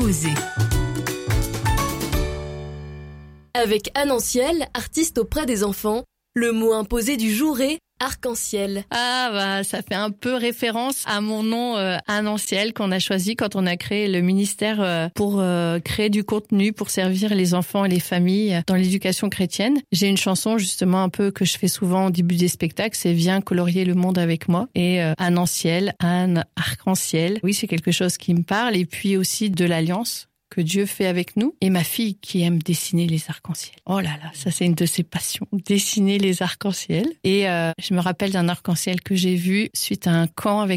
imposé. Avec Anne Anciel, artiste auprès des enfants, le mot imposé du jour est arc-en-ciel. Ah bah ça fait un peu référence à mon nom Anne Anciel qu'on a choisi quand on a créé le ministère pour créer du contenu pour servir les enfants et les familles dans l'éducation chrétienne. J'ai une chanson justement un peu que je fais souvent au début des spectacles, c'est Viens colorier le monde avec moi. Et Anne Anciel, Anne arc-en-ciel. Oui, c'est quelque chose qui me parle. Et puis aussi de l'alliance que Dieu fait avec nous. Et ma fille qui aime dessiner les arcs-en-ciel. Oh là là, ça c'est une de ses passions, dessiner les arcs-en-ciel. Et je me rappelle d'un arc-en-ciel que j'ai vu suite à un camp avec